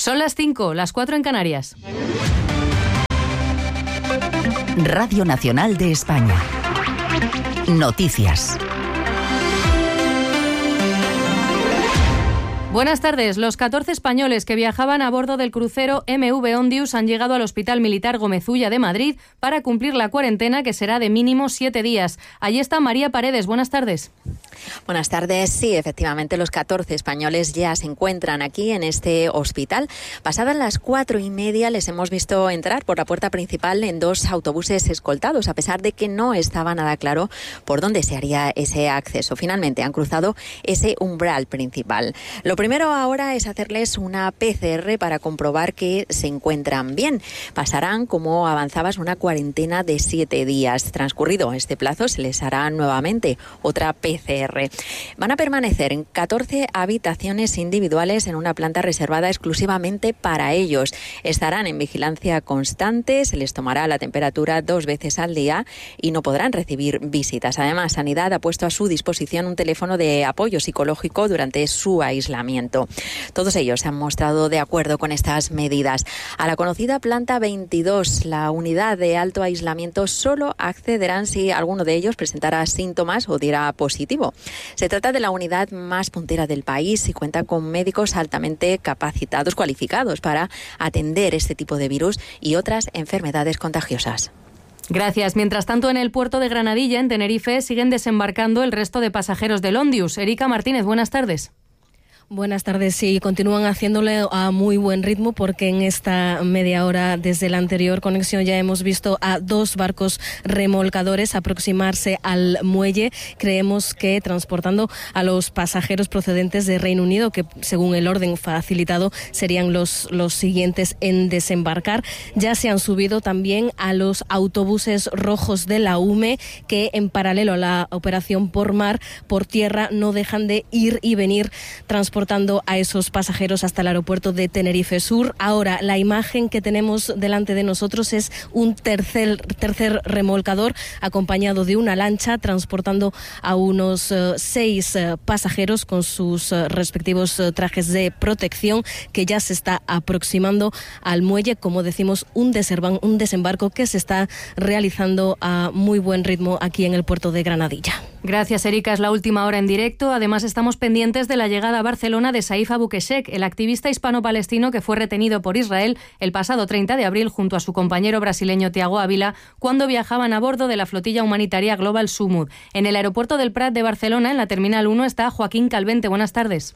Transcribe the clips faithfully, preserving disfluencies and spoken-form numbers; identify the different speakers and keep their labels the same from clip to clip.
Speaker 1: Son las cinco, las cuatro en Canarias.
Speaker 2: Radio Nacional de España. Noticias.
Speaker 1: Buenas tardes. Los catorce españoles que viajaban a bordo del crucero M V Ondius han llegado al Hospital Militar Gómez Ulla de Madrid para cumplir la cuarentena, que será de mínimo siete días. Allí está María Paredes. Buenas tardes.
Speaker 3: Buenas tardes. Sí, efectivamente, los catorce españoles ya se encuentran aquí en este hospital. Pasadas las cuatro y media les hemos visto entrar por la puerta principal en dos autobuses escoltados, a pesar de que no estaba nada claro por dónde se haría ese acceso. Finalmente han cruzado ese umbral principal. Lo primero ahora es hacerles una P C R para comprobar que se encuentran bien. Pasarán, como avanzabas, una cuarentena de siete días. Transcurrido este plazo, se les hará nuevamente otra P C R. Van a permanecer en catorce habitaciones individuales en una planta reservada exclusivamente para ellos. Estarán en vigilancia constante, se les tomará la temperatura dos veces al día y no podrán recibir visitas. Además, Sanidad ha puesto a su disposición un teléfono de apoyo psicológico durante su aislamiento. Todos ellos se han mostrado de acuerdo con estas medidas. A la conocida planta veintidós, la unidad de alto aislamiento, solo accederán si alguno de ellos presentara síntomas o diera positivo. Se trata de la unidad más puntera del país y cuenta con médicos altamente capacitados, cualificados para atender este tipo de virus y otras enfermedades contagiosas.
Speaker 1: Gracias. Mientras tanto, en el puerto de Granadilla, en Tenerife, siguen desembarcando el resto de pasajeros del Ondius. Erika Martínez, buenas tardes.
Speaker 4: Buenas tardes. Sí, continúan haciéndole a muy buen ritmo, porque en esta media hora desde la anterior conexión ya hemos visto a dos barcos remolcadores aproximarse al muelle. Creemos que transportando a los pasajeros procedentes de Reino Unido, que según el orden facilitado serían los, los siguientes en desembarcar. Ya se han subido también a los autobuses rojos de la U M E, que en paralelo a la operación por mar, por tierra, no dejan de ir y venir transportando transportando a esos pasajeros hasta el aeropuerto de Tenerife Sur. Ahora, la imagen que tenemos delante de nosotros es un tercer, tercer remolcador acompañado de una lancha transportando a unos uh, seis uh, pasajeros con sus uh, respectivos uh, trajes de protección, que ya se está aproximando al muelle. Como decimos, un, desembar- un desembarco que se está realizando a muy buen ritmo aquí en el puerto de Granadilla.
Speaker 1: Gracias, Erika. Es la última hora en directo. Además, estamos pendientes de la llegada a Barcelona de Saif Abukeshek, el activista hispano-palestino que fue retenido por Israel el pasado treinta de abril junto a su compañero brasileño Tiago Ávila cuando viajaban a bordo de la flotilla humanitaria Global Sumud. En el aeropuerto del Prat de Barcelona, en la Terminal uno, está Joaquín Calvente. Buenas tardes.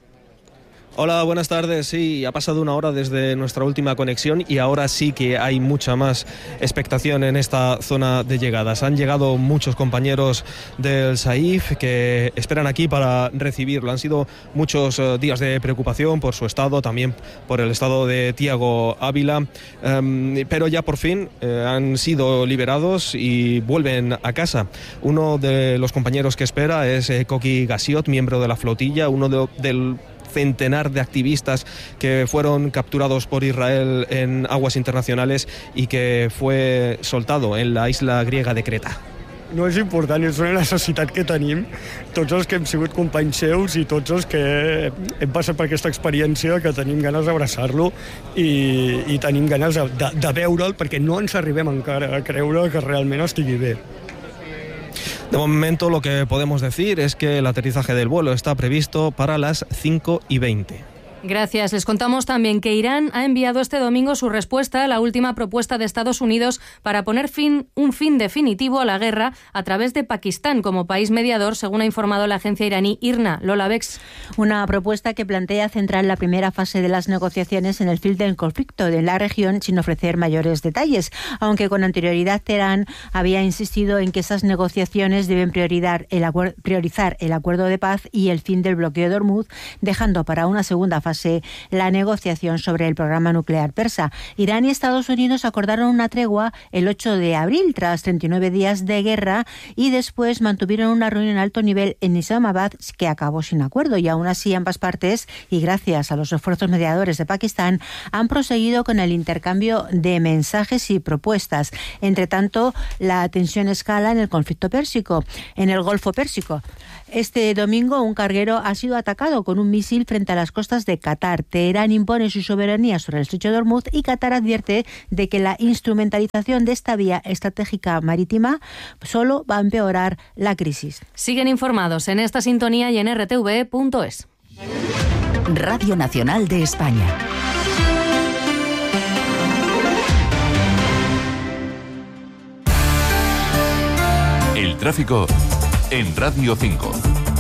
Speaker 5: Hola, buenas tardes. Sí, ha pasado una hora desde nuestra última conexión y ahora sí que hay mucha más expectación en esta zona de llegadas. Han llegado muchos compañeros del Saif que esperan aquí para recibirlo. Han sido muchos uh, días de preocupación por su estado, también por el estado de Tiago Ávila, um, pero ya por fin uh, han sido liberados y vuelven a casa. Uno de los compañeros que espera es eh, Koki Gasiot, miembro de la flotilla, uno de, del centenar de activistas que fueron capturados por Israel en aguas internacionales y que fue soltado en la isla griega de Creta.
Speaker 6: No és important, és una necessitat que tenim, tots els que hem sigut companys seus i tots els que hem passat per aquesta experiència, que tenim ganes d'abraçar-lo i, i tenim ganes de, de, de veure'l, perquè no ens arribem encara a creure que realment estigui bé.
Speaker 5: De momento lo que podemos decir es que el aterrizaje del vuelo está previsto para las cinco y veinte.
Speaker 1: Gracias. Les contamos también que Irán ha enviado este domingo su respuesta a la última propuesta de Estados Unidos para poner fin, un fin definitivo a la guerra a través de Pakistán como país mediador, según ha informado la agencia iraní IRNA. Lola Bex.
Speaker 7: Una propuesta que plantea centrar la primera fase de las negociaciones en el fin del conflicto de la región sin ofrecer mayores detalles, aunque con anterioridad Teherán había insistido en que esas negociaciones deben priorizar el, acuer- priorizar el acuerdo de paz y el fin del bloqueo de Hormuz, dejando para una segunda fase la negociación sobre el programa nuclear persa. Irán y Estados Unidos acordaron una tregua el ocho de abril tras treinta y nueve días de guerra y después mantuvieron una reunión a alto nivel en Islamabad que acabó sin acuerdo, y aún así ambas partes, y gracias a los esfuerzos mediadores de Pakistán, han proseguido con el intercambio de mensajes y propuestas. Entre tanto, la tensión escala en el conflicto pérsico, en el Golfo Pérsico. Este domingo un carguero ha sido atacado con un misil frente a las costas de Qatar. Teherán impone su soberanía sobre el estrecho de Hormuz y Qatar advierte de que la instrumentalización de esta vía estratégica marítima solo va a empeorar la crisis.
Speaker 1: Siguen informados en esta sintonía y en r t v punto es.
Speaker 2: Radio Nacional de España.
Speaker 8: El tráfico en Radio cinco.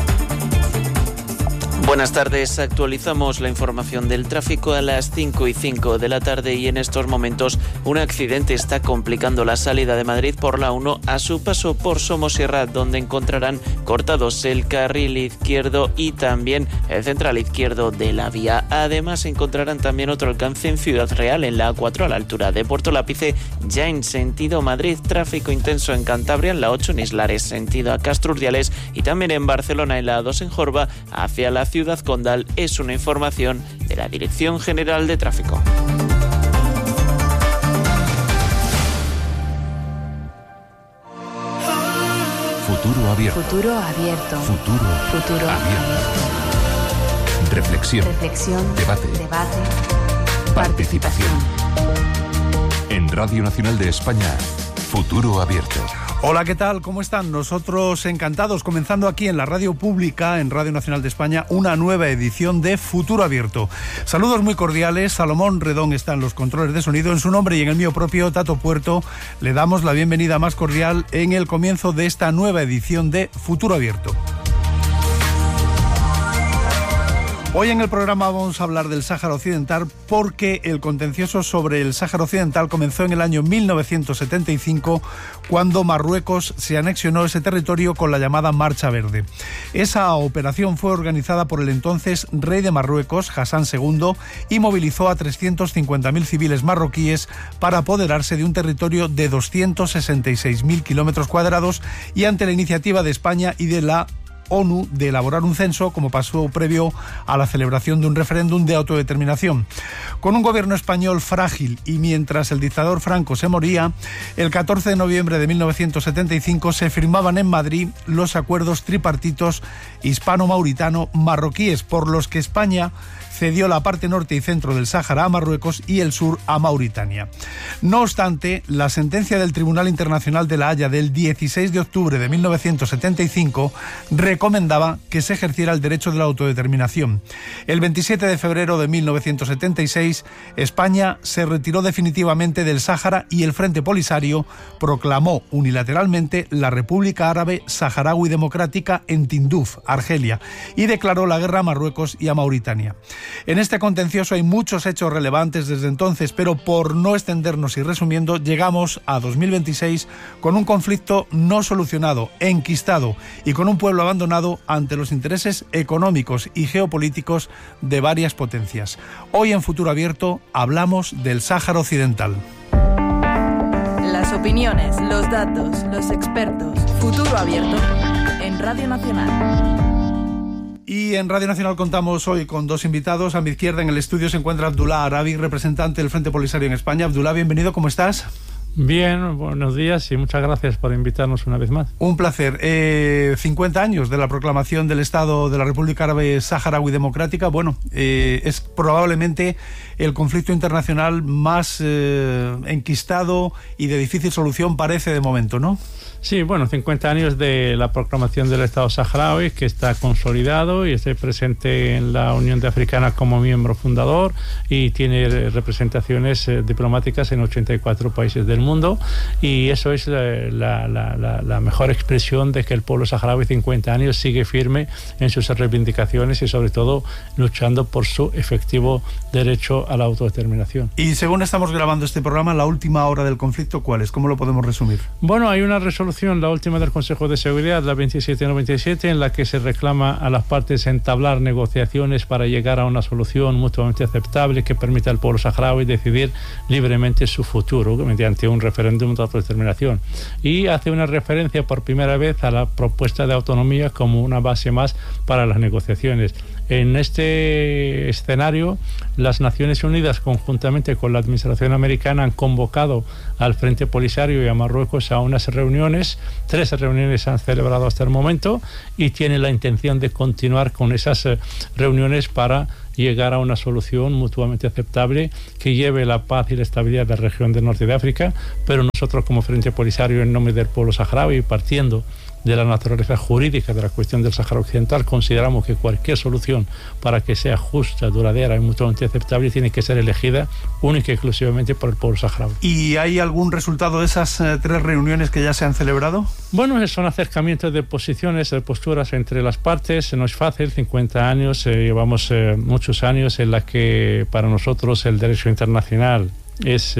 Speaker 9: Buenas tardes, actualizamos la información del tráfico a las cinco y cinco de la tarde y en estos momentos un accidente está complicando la salida de Madrid por la uno a su paso por Somosierra, donde encontrarán cortados el carril izquierdo y también el central izquierdo de la vía. Además encontrarán también otro alcance en Ciudad Real, en la A cuatro a la altura de Puerto Lápice, ya en sentido Madrid, tráfico intenso en Cantabria, en la ocho en Islares, sentido a Castro Urdiales y también en Barcelona, en la A dos en Jorba, hacia la Ciudad Condal. Es una información de la Dirección General de Tráfico.
Speaker 8: Futuro abierto.
Speaker 2: Futuro abierto.
Speaker 8: Futuro,
Speaker 2: Futuro
Speaker 8: abierto. Reflexión.
Speaker 2: Reflexión.
Speaker 8: Debate.
Speaker 2: Debate.
Speaker 8: Participación. En Radio Nacional de España, Futuro abierto.
Speaker 10: Hola, ¿qué tal? ¿Cómo están? Nosotros encantados, comenzando aquí en la radio pública, en Radio Nacional de España, una nueva edición de Futuro Abierto. Saludos muy cordiales, Salomón Redón está en los controles de sonido, en su nombre y en el mío propio, Tato Puerto, le damos la bienvenida más cordial en el comienzo de esta nueva edición de Futuro Abierto. Hoy en el programa vamos a hablar del Sáhara Occidental porque el contencioso sobre el Sáhara Occidental comenzó en el año mil novecientos setenta y cinco, cuando Marruecos se anexionó ese territorio con la llamada Marcha Verde. Esa operación fue organizada por el entonces rey de Marruecos, Hassan segundo, y movilizó a trescientos cincuenta mil civiles marroquíes para apoderarse de un territorio de doscientos sesenta y seis mil kilómetros cuadrados, y ante la iniciativa de España y de la ONU de elaborar un censo como paso previo a la celebración de un referéndum de autodeterminación. Con un gobierno español frágil y mientras el dictador Franco se moría, el catorce de noviembre de mil novecientos setenta y cinco se firmaban en Madrid los acuerdos tripartitos hispano-mauritano-marroquíes, por los que España cedió la parte norte y centro del Sáhara a Marruecos y el sur a Mauritania. No obstante, la sentencia del Tribunal Internacional de La Haya del dieciséis de octubre de mil novecientos setenta y cinco recomendaba que se ejerciera el derecho de la autodeterminación. El veintisiete de febrero de mil novecientos setenta y seis, España se retiró definitivamente del Sáhara y el Frente Polisario proclamó unilateralmente la República Árabe Saharaui Democrática en Tinduf, Argelia, y declaró la guerra a Marruecos y a Mauritania. En este contencioso hay muchos hechos relevantes desde entonces, pero por no extendernos y resumiendo, llegamos a dos mil veintiséis con un conflicto no solucionado, enquistado y con un pueblo abandonado ante los intereses económicos y geopolíticos de varias potencias. Hoy en Futuro Abierto hablamos del Sáhara Occidental.
Speaker 11: Las opiniones, los datos, los expertos. Futuro Abierto en Radio Nacional.
Speaker 10: Y en Radio Nacional contamos hoy con dos invitados. A mi izquierda en el estudio se encuentra Abdullah Arabi, representante del Frente Polisario en España. Abdullah, bienvenido, ¿cómo estás?
Speaker 12: Bien, buenos días y muchas gracias por invitarnos una vez más.
Speaker 10: Un placer. Eh, cincuenta años de la proclamación del Estado de la República Árabe Saharaui Democrática. Bueno, eh, es probablemente el conflicto internacional más eh, enquistado y de difícil solución, parece, de momento, ¿no?
Speaker 12: Sí, bueno, cincuenta años de la proclamación del Estado saharaui, que está consolidado y está presente en la Unión de Africana como miembro fundador y tiene representaciones eh, diplomáticas en ochenta y cuatro países del mundo, y eso es la, la, la, la mejor expresión de que el pueblo saharaui, cincuenta años, sigue firme en sus reivindicaciones y sobre todo luchando por su efectivo derecho a la autodeterminación.
Speaker 10: Y según estamos grabando este programa, la última hora del conflicto, ¿cuál es? ¿Cómo lo podemos resumir?
Speaker 12: Bueno, hay una resolución, la última del Consejo de Seguridad, la veintisiete noventa y siete, en la que se reclama a las partes entablar negociaciones para llegar a una solución mutuamente aceptable que permita al pueblo saharaui decidir libremente su futuro mediante un referéndum de autodeterminación, y hace una referencia por primera vez a la propuesta de autonomía como una base más para las negociaciones. En este escenario, las Naciones Unidas, conjuntamente con la administración americana, han convocado al Frente Polisario y a Marruecos a unas reuniones. Tres reuniones se han celebrado hasta el momento y tienen la intención de continuar con esas eh, reuniones para llegar a una solución mutuamente aceptable que lleve la paz y la estabilidad de la región del norte de África. Pero nosotros, como Frente Polisario, en nombre del pueblo saharaui, partiendo de la naturaleza jurídica de la cuestión del Sáhara Occidental, consideramos que cualquier solución para que sea justa, duradera y mutuamente aceptable tiene que ser elegida única y exclusivamente por el pueblo saharaui.
Speaker 10: ¿Y hay algún resultado de esas eh, tres reuniones que ya se han celebrado?
Speaker 12: Bueno, son acercamientos de posiciones, de posturas entre las partes. No es fácil, cincuenta años, eh, llevamos eh, muchos años en la que para nosotros el derecho internacional es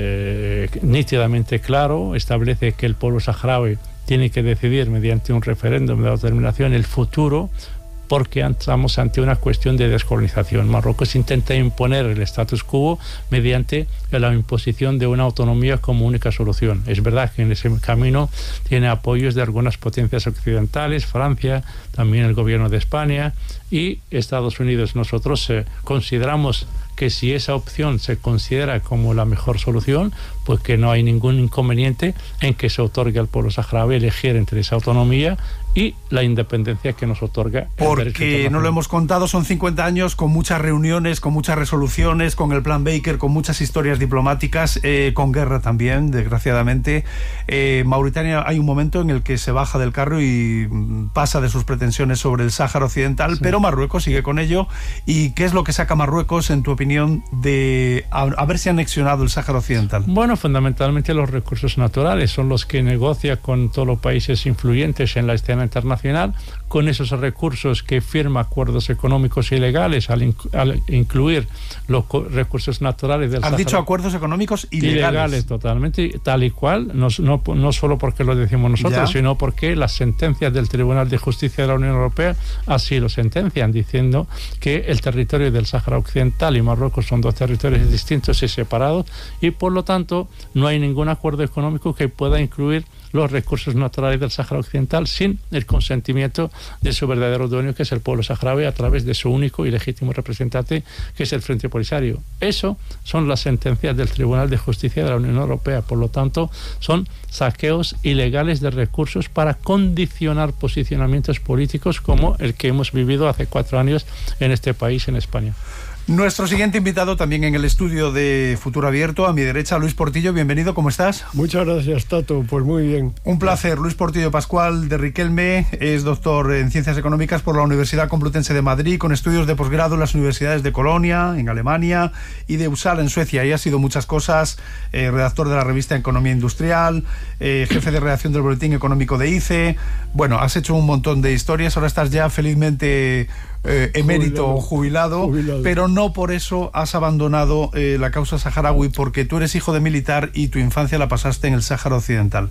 Speaker 12: eh, nítidamente claro, establece que el pueblo saharaui tiene que decidir mediante un referéndum de autodeterminación el futuro, porque estamos ante una cuestión de descolonización. Marruecos intenta imponer el status quo mediante la imposición de una autonomía como única solución. Es verdad que en ese camino tiene apoyos de algunas potencias occidentales, Francia, también el gobierno de España y Estados Unidos. Nosotros eh, consideramos que si esa opción se considera como la mejor solución, pues que no hay ningún inconveniente en que se otorgue al pueblo saharaui elegir entre esa autonomía y la independencia que nos otorga el derecho internacional.
Speaker 10: Porque no lo hemos contado, son cincuenta años con muchas reuniones, con muchas resoluciones, con el Plan Baker, con muchas historias diplomáticas, eh, con guerra también, desgraciadamente. Eh, Mauritania, hay un momento en el que se baja del carro y pasa de sus pretensiones sobre el Sáhara Occidental, sí. Pero Marruecos sigue con ello. ¿Y qué es lo que saca Marruecos, en tu opinión, de haberse anexionado el Sáhara Occidental?
Speaker 12: Bueno, fundamentalmente los recursos naturales son los que negocia con todos los países influyentes en la escena internacional. Con esos recursos que firma acuerdos económicos ilegales al, inc al incluir los recursos naturales del Sáhara.
Speaker 10: ¿Has dicho acuerdos económicos ilegales?
Speaker 12: Ilegales, totalmente, tal y cual, no, no, no solo porque lo decimos nosotros, ¿ya? Sino porque las sentencias del Tribunal de Justicia de la Unión Europea así lo sentencian, diciendo que el territorio del Sáhara Occidental y Marruecos son dos territorios distintos y separados, y por lo tanto no hay ningún acuerdo económico que pueda incluir los recursos naturales del Sáhara Occidental sin el consentimiento de su verdadero dueño, que es el pueblo saharaui, a través de su único y legítimo representante, que es el Frente Polisario. Eso son las sentencias del Tribunal de Justicia de la Unión Europea. Por lo tanto, son saqueos ilegales de recursos para condicionar posicionamientos políticos como el que hemos vivido hace cuatro años en este país, en España.
Speaker 10: Nuestro siguiente invitado también en el estudio de Futuro Abierto, a mi derecha, Luis Portillo. Bienvenido, ¿cómo estás?
Speaker 6: Muchas gracias, Tato, pues muy bien.
Speaker 10: Un placer. Luis Portillo Pascual de Riquelme es doctor en Ciencias Económicas por la Universidad Complutense de Madrid, con estudios de posgrado en las universidades de Colonia, en Alemania, y de Uppsala, en Suecia. Y ha sido muchas cosas, eh, redactor de la revista Economía Industrial, eh, jefe de redacción del Boletín Económico de I C E. Bueno, has hecho un montón de historias, ahora estás ya felizmente Eh, emérito jubilado, jubilado, jubilado, pero no por eso has abandonado eh, la causa saharaui, porque tú eres hijo de militar y tu infancia la pasaste en el Sáhara Occidental.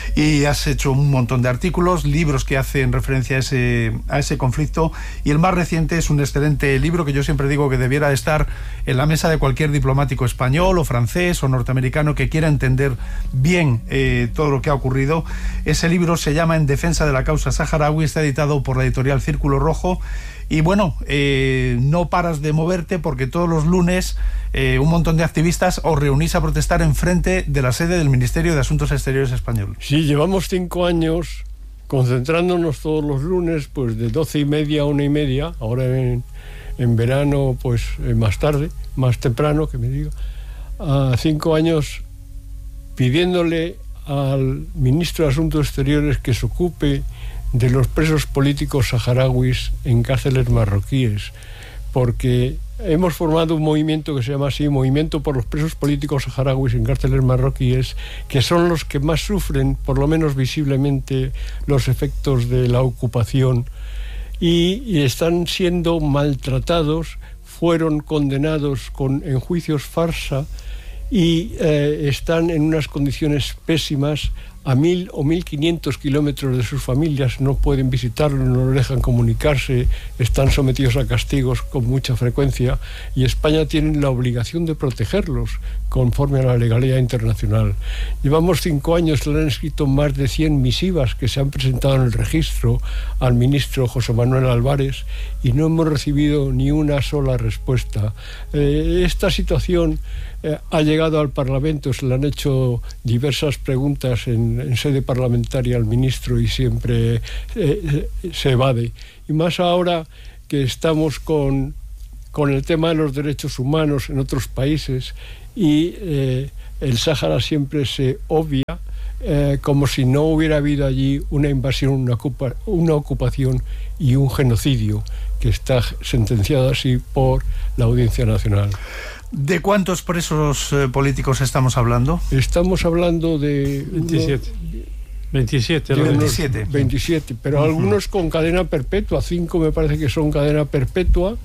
Speaker 10: Y has hecho un montón de artículos, libros que hacen referencia a ese, a ese conflicto, y el más reciente es un excelente libro que yo siempre digo que debiera estar en la mesa de cualquier diplomático español o francés o norteamericano que quiera entender bien eh, todo lo que ha ocurrido. Ese libro se llama En defensa de la causa saharaui, está editado por la editorial Círculo Rojo. Y bueno, eh, no paras de moverte, porque todos los lunes eh, un montón de activistas os reunís a protestar enfrente de la sede del Ministerio de Asuntos Exteriores español.
Speaker 6: Sí, llevamos cinco años concentrándonos todos los lunes, pues de doce y media a una y media, ahora en, en verano pues eh, más tarde, más temprano, que me diga, a cinco años pidiéndole al ministro de Asuntos Exteriores que se ocupe de los presos políticos saharauis en cárceles marroquíes, porque hemos formado un movimiento que se llama así, Movimiento por los Presos Políticos Saharauis en Cárceles Marroquíes, que son los que más sufren, por lo menos visiblemente, los efectos de la ocupación, y, y están siendo maltratados, fueron condenados con, en juicios farsa, y eh, están en unas condiciones pésimas.
Speaker 13: a mil o mil quinientos kilómetros de sus familias, no pueden visitarlos, no les dejan comunicarse, están sometidos a castigos con mucha frecuencia, y España tiene la obligación de protegerlos conforme a la legalidad internacional. Llevamos cinco años, le han escrito más de cien misivas que se han presentado en el registro al ministro José Manuel Álvarez, y no hemos recibido ni una sola respuesta. Eh, esta situación eh, ha llegado al Parlamento, se le han hecho diversas preguntas en, en sede parlamentaria al ministro y siempre eh, se evade. Y más ahora que estamos con, con el tema de los derechos humanos en otros países, y eh, el Sáhara siempre se obvia eh, como si no hubiera habido allí una invasión, una, ocupa, una ocupación y un genocidio que está sentenciado así por la Audiencia Nacional.
Speaker 10: ¿De cuántos presos eh, políticos estamos hablando?
Speaker 13: Estamos hablando de...
Speaker 12: veintisiete. veintisiete,
Speaker 10: veintisiete.
Speaker 13: veintisiete, pero uh-huh. algunos con cadena perpetua, cinco me parece que son cadena perpetua,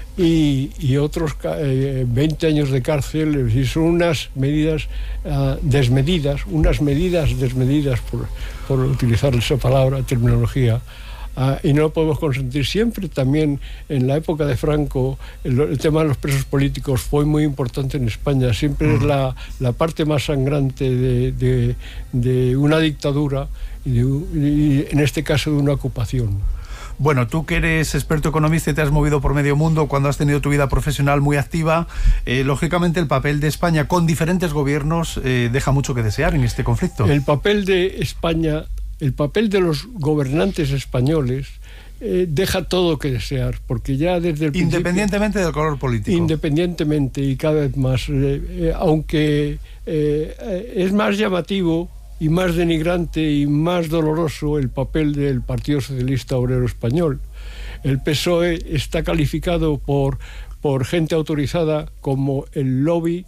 Speaker 13: y, y otros eh, veinte años de cárcel, y son unas medidas uh, desmedidas, unas medidas desmedidas, por, por utilizar esa palabra, terminología, uh, y no lo podemos consentir. Siempre también en la época de Franco el, el tema de los presos políticos fue muy importante en España, siempre uh-huh. es la, la parte más sangrante de, de, de una dictadura y, de, y en este caso de una ocupación.
Speaker 10: Bueno, tú que eres experto economista y te has movido por medio mundo, cuando has tenido tu vida profesional muy activa, eh, lógicamente el papel de España con diferentes gobiernos eh, deja mucho que desear en este conflicto.
Speaker 13: El papel de España, el papel de los gobernantes españoles eh, deja todo que desear, porque ya desde el
Speaker 10: Independientemente del color político.
Speaker 13: Independientemente, y cada vez más, eh, eh, aunque eh, es más llamativo y más denigrante y más doloroso el papel del Partido Socialista Obrero Español. El P S O E está calificado por, por gente autorizada como el lobby,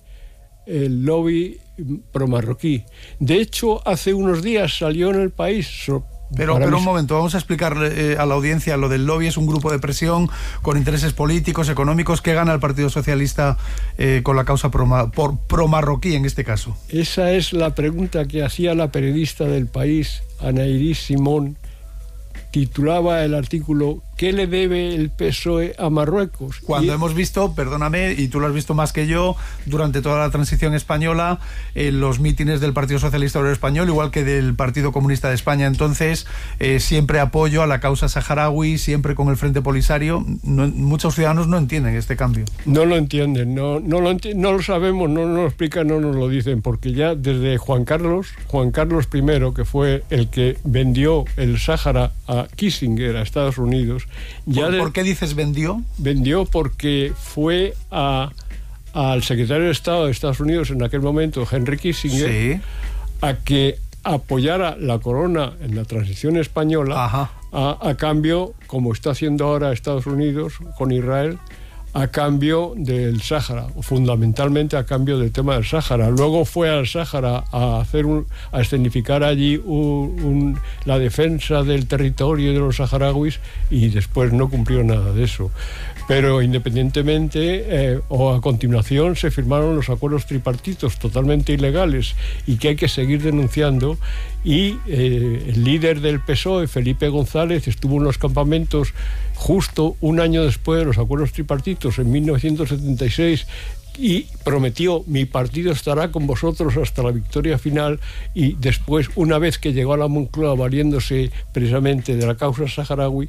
Speaker 13: el lobby promarroquí. De hecho, hace unos días salió en El País... So,
Speaker 10: Pero, pero un momento, vamos a explicarle eh, a la audiencia lo del lobby. Es un grupo de presión con intereses políticos, económicos, que gana el Partido Socialista eh, con la causa pro, por, pro-marroquí en este caso.
Speaker 13: Esa es la pregunta que hacía la periodista del País, Ana Iris Simón. Titulaba el artículo ¿qué le debe el P S O E a Marruecos?
Speaker 10: Cuando
Speaker 13: y...
Speaker 10: hemos visto, perdóname, y tú lo has visto más que yo, durante toda la transición española, eh, los mítines del Partido Socialista Obrero Español, igual que del Partido Comunista de España, entonces, eh, siempre apoyo a la causa saharaui, siempre con el Frente Polisario. No, muchos ciudadanos no entienden este cambio.
Speaker 13: No lo entienden, no, no, lo, enti- no lo sabemos, no nos lo explican, no nos lo dicen, porque ya desde Juan Carlos, Juan Carlos primero, que fue el que vendió el Sáhara a Kissinger, a Estados Unidos. Ya
Speaker 10: ¿Por,
Speaker 13: de,
Speaker 10: ¿Por qué dices vendió?
Speaker 13: Vendió porque fue a, al secretario de Estado de Estados Unidos en aquel momento, Henry Kissinger, sí. a que apoyara la corona en la transición española, a, a cambio, como está haciendo ahora Estados Unidos con Israel, a cambio del Sáhara, fundamentalmente a cambio del tema del Sáhara. Luego fue al Sáhara a hacer un, a escenificar allí un, un, la defensa del territorio de los saharauis, y después no cumplió nada de eso. Pero independientemente, eh, o a continuación se firmaron los acuerdos tripartitos totalmente ilegales y que hay que seguir denunciando, y eh, el líder del P S O E, Felipe González, estuvo en los campamentos justo un año después de los acuerdos tripartitos, en mil novecientos setenta y seis, y prometió: mi partido estará con vosotros hasta la victoria final. Y después, una vez que llegó a la Moncloa, valiéndose precisamente de la causa saharaui,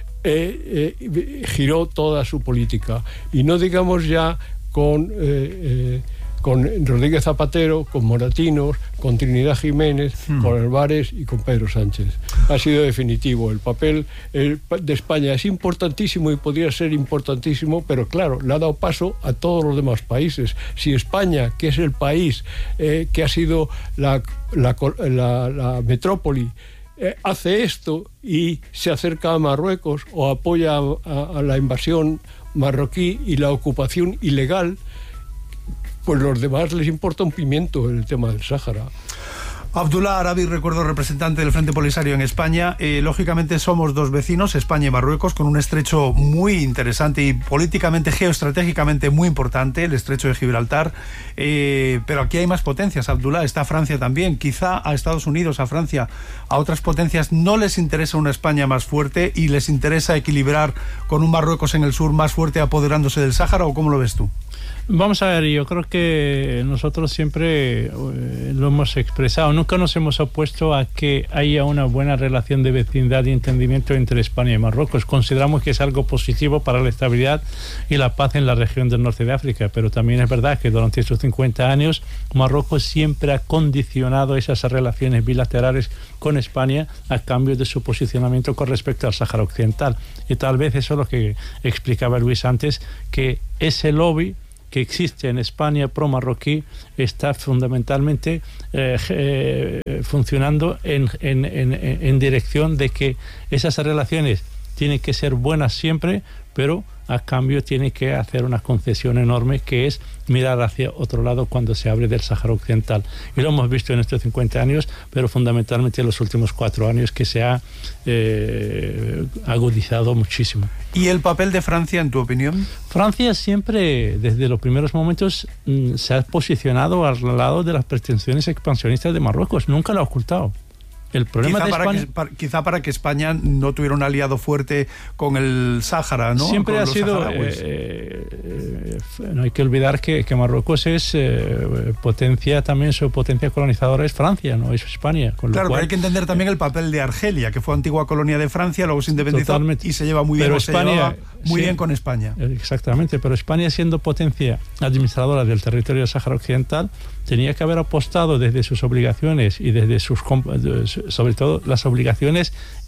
Speaker 13: eh, eh, giró toda su política. Y no digamos ya con eh, eh, con Rodríguez Zapatero, con Moratinos, con Trinidad Jiménez, hmm. con Álvarez y con Pedro Sánchez. Ha sido definitivo. El papel el, de España es importantísimo y podría ser importantísimo, pero claro, le ha dado paso a todos los demás países. Si España, que es el país eh, que ha sido la, la, la, la metrópoli, eh, hace esto y se acerca a Marruecos o apoya a, a, a la invasión marroquí y la ocupación ilegal, pues los demás les importa un pimiento el tema del Sáhara.
Speaker 10: Abdullah Arabi, recuerdo, representante del Frente Polisario en España. Eh, lógicamente somos dos vecinos, España y Marruecos, con un estrecho muy interesante y políticamente, geoestratégicamente muy importante, el estrecho de Gibraltar. Eh, pero aquí hay más potencias, Abdullah. Está Francia también. Quizá a Estados Unidos, a Francia, a otras potencias no les interesa una España más fuerte y les interesa equilibrar con un Marruecos en el sur más fuerte apoderándose del Sáhara, ¿o cómo lo ves tú?
Speaker 12: Vamos a ver, yo creo que nosotros siempre eh, lo hemos expresado. Nunca nos hemos opuesto a que haya una buena relación de vecindad y entendimiento entre España y Marruecos. Consideramos que es algo positivo para la estabilidad y la paz en la región del norte de África, pero también es verdad que durante estos cincuenta años Marruecos siempre ha condicionado esas relaciones bilaterales con España a cambio de su posicionamiento con respecto al Sáhara Occidental. Y tal vez eso es lo que explicaba Luis antes, que ese lobby que existe en España pro-marroquí está fundamentalmente eh, eh, funcionando en, en, en, en dirección de que esas relaciones tienen que ser buenas siempre, pero a cambio tiene que hacer una concesión enorme, que es mirar hacia otro lado cuando se hable del Sáhara Occidental. Y lo hemos visto en estos cincuenta años, pero fundamentalmente en los últimos cuatro años, que se ha eh, agudizado muchísimo.
Speaker 10: ¿Y el papel de Francia, en tu opinión?
Speaker 12: Francia siempre, desde los primeros momentos, mm, se ha posicionado al lado de las pretensiones expansionistas de Marruecos. Nunca lo ha ocultado. El problema
Speaker 10: quizá,
Speaker 12: de
Speaker 10: para
Speaker 12: España,
Speaker 10: que, para, quizá para que España no tuviera un aliado fuerte con el Sáhara, ¿no?
Speaker 12: Siempre
Speaker 10: con
Speaker 12: ha
Speaker 10: los
Speaker 12: sido... Eh, eh, no hay que olvidar que, que Marruecos es eh, potencia, también su potencia colonizadora es Francia, no es España. Con
Speaker 10: claro,
Speaker 12: lo cual,
Speaker 10: pero hay que entender también el papel de Argelia, que fue antigua colonia de Francia, luego se independizó totalmente. Y se lleva muy bien,
Speaker 12: pero
Speaker 10: España, se lleva muy
Speaker 12: sí,
Speaker 10: bien con España.
Speaker 12: Exactamente, pero España, siendo potencia administradora del territorio del Sáhara Occidental, tenía que haber apostado desde sus obligaciones y desde sus, sobre todo las obligaciones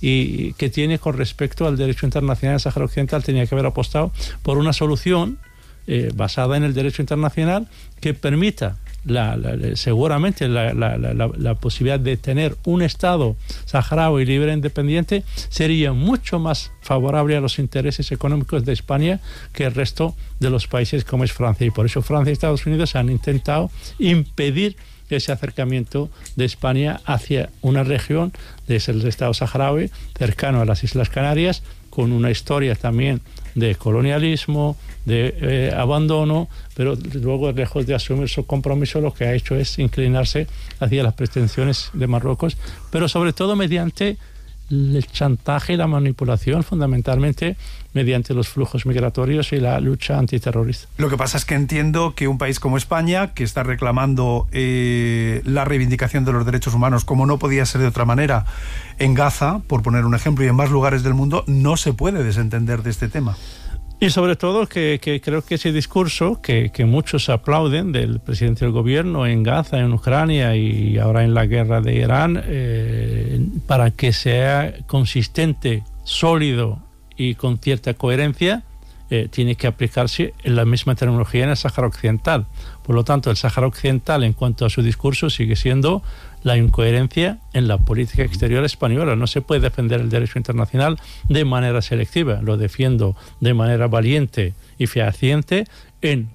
Speaker 12: y que tiene con respecto al derecho internacional del Sáhara Occidental, tenía que haber apostado por una solución eh, basada en el derecho internacional que permita La, la, seguramente la, la, la, la posibilidad de tener un Estado saharaui libre e independiente sería mucho más favorable a los intereses económicos de España que el resto de los países como es Francia, y por eso Francia y Estados Unidos han intentado impedir ese acercamiento de España hacia una región desde el Estado saharaui cercano a las Islas Canarias, con una historia también de colonialismo, de eh, abandono, pero luego, lejos de asumir su compromiso, lo que ha hecho es inclinarse hacia las pretensiones de Marruecos, pero sobre todo mediante el chantaje y la manipulación, fundamentalmente mediante los flujos migratorios y la lucha antiterrorista.
Speaker 10: Lo que pasa es que entiendo que un país como España, que está reclamando eh, la reivindicación de los derechos humanos, como no podía ser de otra manera, en Gaza, por poner un ejemplo, y en más lugares del mundo, no se puede desentender de este tema.
Speaker 12: Y sobre todo que, que creo que ese discurso que, que muchos aplauden del presidente del gobierno en Gaza, en Ucrania y ahora en la guerra de Irán, eh, para que sea consistente, sólido y con cierta coherencia, eh, tiene que aplicarse en la misma terminología en el Sáhara Occidental. Por lo tanto, el Sáhara Occidental, en cuanto a su discurso, sigue siendo la incoherencia en la política exterior española. No se puede defender el derecho internacional de manera selectiva. Lo defiendo de manera valiente y fehaciente en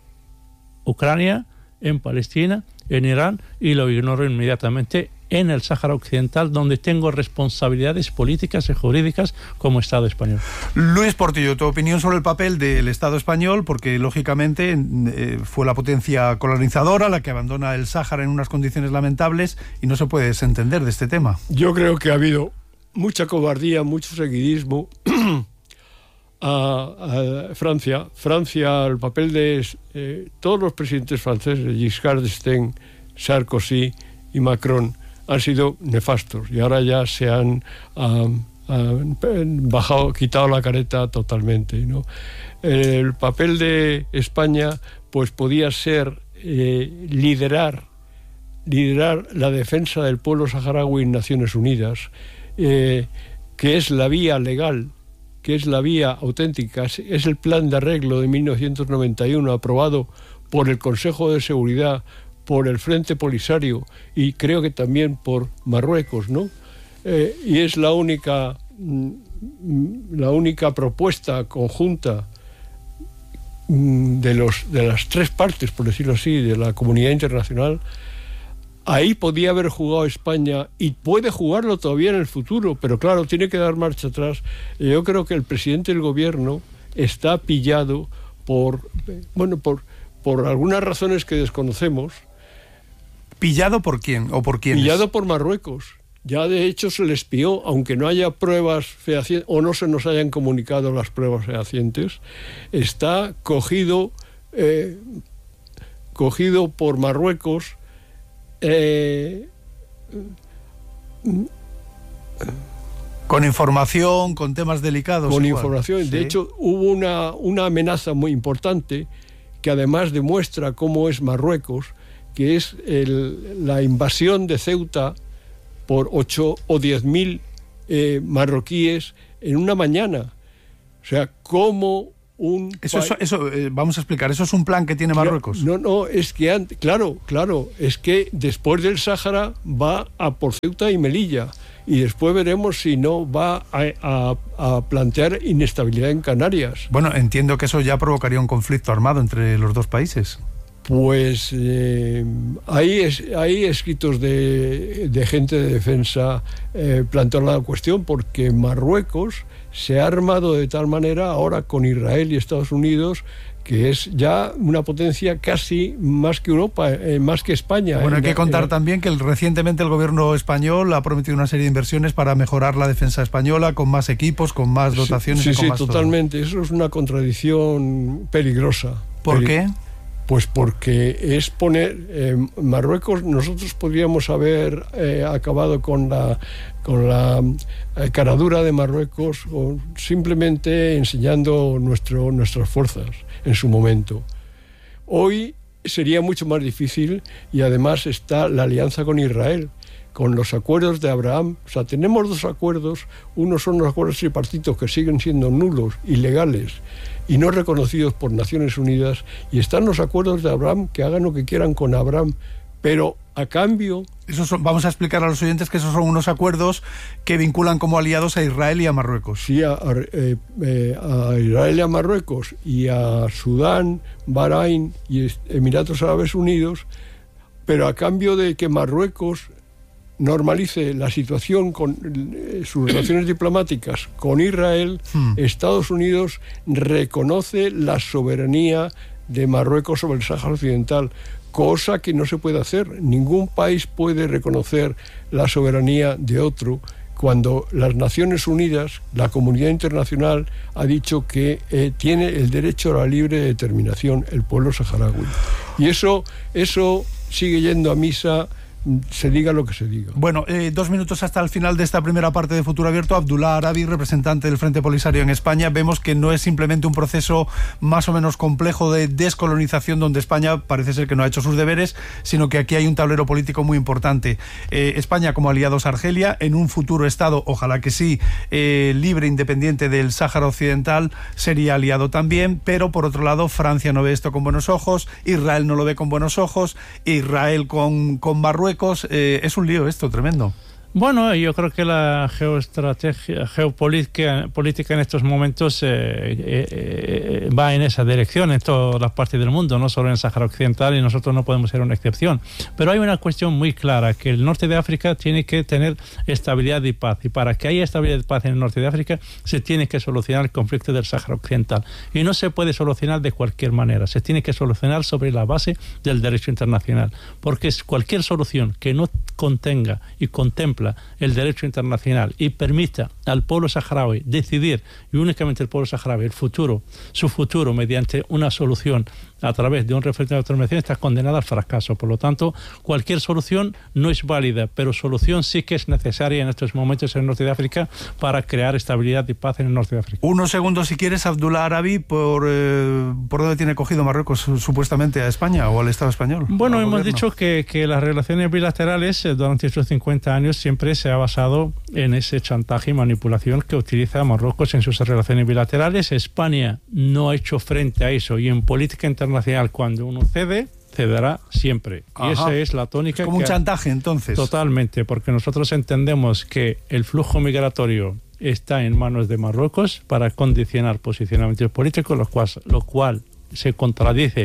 Speaker 12: Ucrania, en Palestina, en Irán, y lo ignoro inmediatamente en el Sáhara Occidental, donde tengo responsabilidades políticas y jurídicas como Estado español.
Speaker 10: Luis Portillo, tu opinión sobre el papel del Estado español, porque lógicamente eh, fue la potencia colonizadora la que abandona el Sáhara en unas condiciones lamentables y no se puede desentender de este tema.
Speaker 13: Yo creo que ha habido mucha cobardía, mucho seguidismo a, a Francia. Francia, el papel de eh, todos los presidentes franceses, Giscard d'Estaing, Sarkozy y Macron, han sido nefastos y ahora ya se han um, um, bajado, quitado la careta totalmente, ¿no? El papel de España pues podía ser eh, liderar liderar la defensa del pueblo saharaui en Naciones Unidas, eh, que es la vía legal, que es la vía auténtica, es el plan de arreglo de mil novecientos noventa y uno aprobado por el Consejo de Seguridad, por el Frente Polisario y creo que también por Marruecos, ¿no? Eh, y es la única, la única propuesta conjunta de, los, de las tres partes, por decirlo así, de la comunidad internacional ahí podía haber jugado España y puede jugarlo todavía en el futuro, pero claro, tiene que dar marcha atrás. Yo creo que el presidente del gobierno está pillado por, bueno, por, por algunas razones que desconocemos.
Speaker 10: ¿Pillado por quién o por quiénes?
Speaker 13: Pillado por Marruecos. Ya de hecho se le espió, aunque no haya pruebas fehacientes o no se nos hayan comunicado las pruebas fehacientes, está cogido, eh, cogido por Marruecos. Eh,
Speaker 10: con información, con temas delicados.
Speaker 13: Con
Speaker 10: igual.
Speaker 13: información.
Speaker 10: Sí.
Speaker 13: De hecho, hubo una, una amenaza muy importante que además demuestra cómo es Marruecos, que es el, la invasión de Ceuta por ocho o diez mil eh, marroquíes en una mañana. O sea, cómo un...
Speaker 10: Eso, es, eso eh, vamos a explicar, ¿eso es un plan que tiene Marruecos?
Speaker 13: No, no, es que, antes, claro, claro, es que después del Sáhara va a por Ceuta y Melilla, y después veremos si no va a, a, a plantear inestabilidad en Canarias.
Speaker 10: Bueno, entiendo que eso ya provocaría un conflicto armado entre los dos países.
Speaker 13: Pues eh, hay, es, hay escritos de, de gente de defensa eh, planteando la cuestión, porque Marruecos se ha armado de tal manera ahora con Israel y Estados Unidos, que es ya una potencia casi más que Europa, eh, más que España.
Speaker 10: Bueno, hay
Speaker 13: en,
Speaker 10: que contar
Speaker 13: en,
Speaker 10: también que el, recientemente el gobierno español ha prometido una serie de inversiones para mejorar la defensa española, con más equipos, con más dotaciones.
Speaker 13: Sí,
Speaker 10: y con
Speaker 13: sí,
Speaker 10: más
Speaker 13: totalmente. Todo. Eso es una contradicción peligrosa.
Speaker 10: ¿Por
Speaker 13: Peli-
Speaker 10: qué?
Speaker 13: Pues porque es poner... Eh, Marruecos, nosotros podríamos haber eh, acabado con la, con la eh, caradura de Marruecos o simplemente enseñando nuestro, nuestras fuerzas en su momento. Hoy sería mucho más difícil, y además está la alianza con Israel, con los acuerdos de Abraham. O sea, tenemos dos acuerdos. Uno son los acuerdos tripartitos, que siguen siendo nulos, ilegales y no reconocidos por Naciones Unidas, y están los acuerdos de Abraham, que hagan lo que quieran con Abraham, pero a cambio...
Speaker 10: Esos son, vamos a explicar a los oyentes que esos son unos acuerdos que vinculan como aliados a Israel y a Marruecos.
Speaker 13: Sí, a, a, eh, eh, a Israel y a Marruecos, y a Sudán, Bahrein y Emiratos Árabes Unidos, pero a cambio de que Marruecos normalice la situación con eh, sus relaciones diplomáticas con Israel, hmm. Estados Unidos reconoce la soberanía de Marruecos sobre el Sáhara Occidental, cosa que no se puede hacer. Ningún país puede reconocer la soberanía de otro cuando las Naciones Unidas, la comunidad internacional, ha dicho que eh, tiene el derecho a la libre determinación el pueblo saharaui. Y eso, eso sigue yendo a misa, se diga lo que se diga.
Speaker 10: Bueno, eh, dos minutos hasta el final de esta primera parte de Futuro Abierto. Abdullah Arabi, representante del Frente Polisario en España. Vemos que no es simplemente un proceso más o menos complejo de descolonización, donde España parece ser que no ha hecho sus deberes, sino que aquí hay un tablero político muy importante. Eh, España como aliados a Argelia, en un futuro Estado, ojalá que sí, eh, libre, independiente del Sáhara Occidental, sería aliado también, pero por otro lado Francia no ve esto con buenos ojos, Israel no lo ve con buenos ojos, Israel con, con Marruecos. Eh, es un lío esto, tremendo.
Speaker 12: Bueno, yo creo que la geoestrategia, geopolítica política en estos momentos eh, eh, eh, va en esa dirección en todas las partes del mundo, no solo en el Sáhara Occidental, y nosotros no podemos ser una excepción. Pero hay una cuestión muy clara, que el norte de África tiene que tener estabilidad y paz, y para que haya estabilidad y paz en el norte de África se tiene que solucionar el conflicto del Sáhara Occidental, y no se puede solucionar de cualquier manera, se tiene que solucionar sobre la base del derecho internacional, porque es cualquier solución que no contenga y contemple el derecho internacional y permita al pueblo saharaui decidir, y únicamente el pueblo saharaui, el futuro, su futuro mediante una solución a través de un referéndum de autodeterminación, está condenada al fracaso. Por lo tanto, cualquier solución no es válida, pero solución sí que es necesaria en estos momentos en el norte de África para crear estabilidad y paz en el norte de África.
Speaker 10: Unos segundos, si quieres, Abdullah Arabi, por, eh, ¿por dónde tiene cogido Marruecos supuestamente a España o al Estado español?
Speaker 12: Bueno, hemos
Speaker 10: gobierno?
Speaker 12: dicho que, que las relaciones bilaterales eh, durante estos cincuenta años siempre se ha basado en ese chantaje y manipulación que utiliza Marruecos en sus relaciones bilaterales. España no ha hecho frente a eso, y en política internacional, cuando uno cede, cederá siempre.
Speaker 10: Ajá.
Speaker 12: Y esa es la tónica.
Speaker 10: Es como
Speaker 12: que
Speaker 10: un chantaje, entonces.
Speaker 12: Totalmente, porque nosotros entendemos que el flujo migratorio está en manos de Marruecos para condicionar posicionamientos políticos, lo cual, lo cual se contradice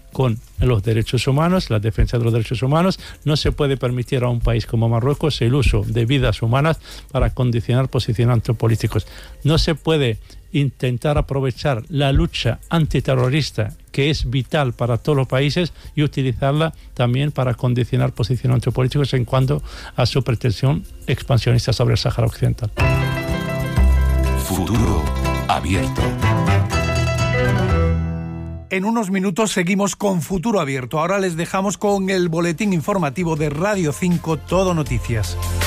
Speaker 12: con los derechos humanos, la defensa de los derechos humanos. No se puede permitir a un país como Marruecos el uso de vidas humanas para condicionar posicionamientos políticos. No se puede intentar aprovechar la lucha antiterrorista, que es vital para todos los países, y utilizarla también para condicionar posicionamientos políticos en cuanto a su pretensión expansionista sobre el Sáhara Occidental.
Speaker 8: Futuro abierto.
Speaker 10: En unos minutos seguimos con Futuro Abierto. Ahora les dejamos con el boletín informativo de Radio cinco, Todo Noticias.